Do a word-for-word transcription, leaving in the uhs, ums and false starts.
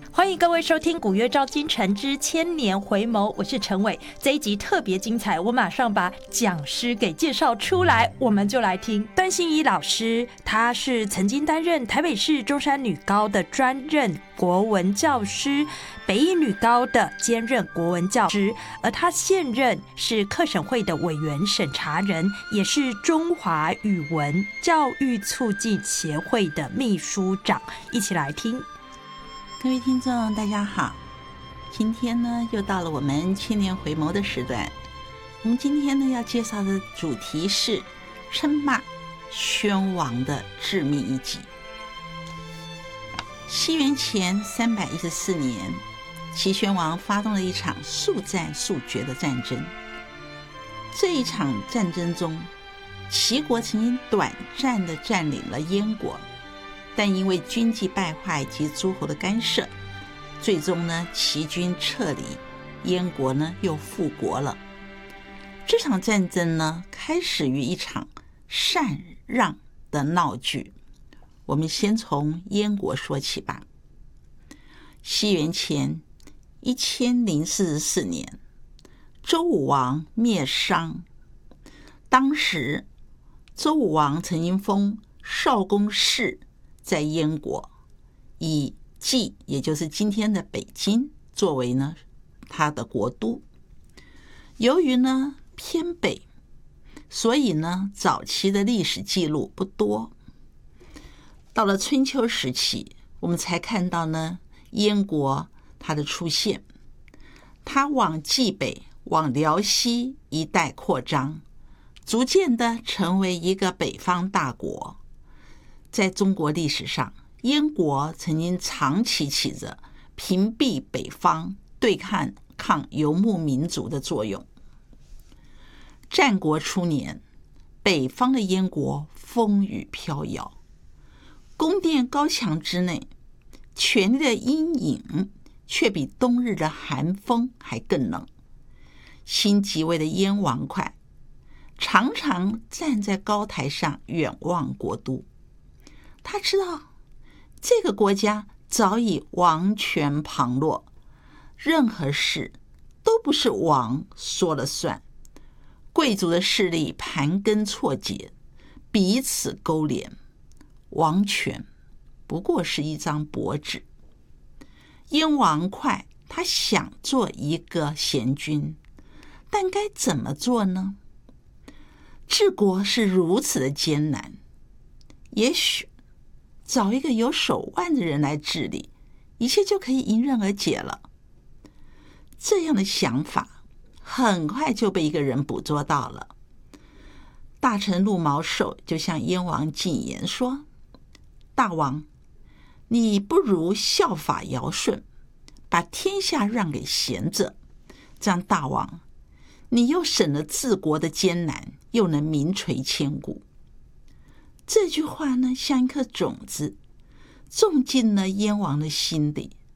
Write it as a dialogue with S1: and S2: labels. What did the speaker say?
S1: 欢迎各位收听《古乐照今晨之千年回眸》，我是陈伟。这一集特别精彩，我马上把讲师给介绍出来，我们就来听段信一老师。他是曾经担任台北市中山女高的专任国文教师，北一女高的兼任国文教师，而他现任是课审会的委员审查人，也是中华语文教育促进协会的秘书长。一起来听。
S2: 各位听众大家好，今天呢又到了我们千年回眸的时段。我们今天呢要介绍的主题是称骂宣王的致命一击。西元前三百一十四年，齐宣王发动了一场速战速决的战争。这一场战争中，齐国曾经短暂地占领了燕国，但因为军纪败坏及诸侯的干涉，最终呢，齐军撤离，燕国呢又复国了。这场战争呢，开始于一场禅让的闹剧。我们先从燕国说起吧。西元前一千零四十四年，周武王灭商。当时，周武王曾经封少公氏在燕国，以蓟，也就是今天的北京，作为呢他的国都。由于呢偏北，所以呢早期的历史记录不多。到了春秋时期，我们才看到呢燕国它的出现，它往冀北、往辽西一带扩张，逐渐的成为一个北方大国。在中国历史上，燕国曾经长期起着屏蔽北方、对抗抗游牧民族的作用。战国初年，北方的燕国风雨飘摇，宫殿高墙之内，权力的阴影却比冬日的寒风还更冷。新即位的燕王哙常常站在高台上远望国都，他知道这个国家早已王权旁落，任何事都不是王说了算，贵族的势力盘根错节，彼此勾连，王权不过是一张薄纸。燕王哙他想做一个贤君，但该怎么做呢？治国是如此的艰难，也许找一个有手腕的人来治理，一切就可以迎刃而解了。这样的想法很快就被一个人捕捉到了。大臣陆毛寿就向燕王进言说：大王，你不如效法尧舜，把天下让给贤者，这样大王，你又省了治国的艰难，又能名垂千古。这句话呢，像一颗种子，种进了燕王的心里。